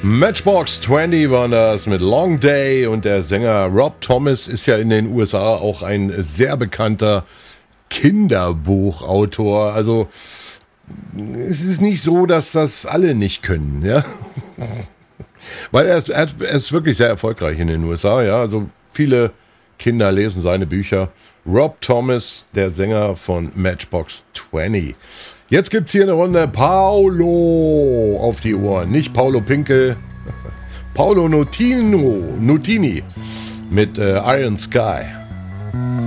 Matchbox 20 war das mit Long Day und der Sänger Rob Thomas ist ja in den USA auch ein sehr bekannter Kinderbuchautor. Also es ist nicht so, dass das alle nicht können, ja. Weil er ist wirklich sehr erfolgreich in den USA, ja. Also viele Kinder lesen seine Bücher. Rob Thomas, der Sänger von Matchbox 20. Jetzt gibt's hier eine Runde Paolo auf die Ohren. Nicht Paolo Pinkel, Paolo Nutini mit Iron Sky.